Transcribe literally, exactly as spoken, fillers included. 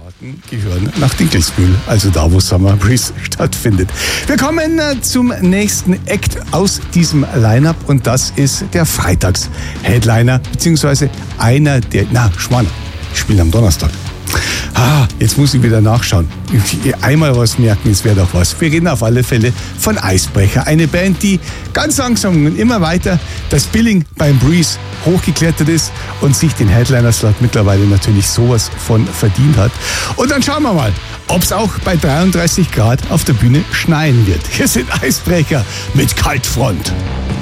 Staaten gehören nach Dinkelsbühl, also da, wo Summer Breeze stattfindet. Wir kommen äh, zum nächsten Act aus diesem Line-Up und das ist der Freitags-Headliner, beziehungsweise einer der, na, Schmarrn, ich spiele am Donnerstag. Ah, jetzt muss ich wieder nachschauen. Einmal was merken, es wäre doch was. Wir reden auf alle Fälle von Eisbrecher. Eine Band, die ganz langsam und immer weiter das Billing beim Breeze hochgeklettert ist und sich den Headliner-Slot mittlerweile natürlich sowas von verdient hat. Und dann schauen wir mal, ob es auch bei dreiunddreißig Grad auf der Bühne schneien wird. Hier sind Eisbrecher mit Kaltfront.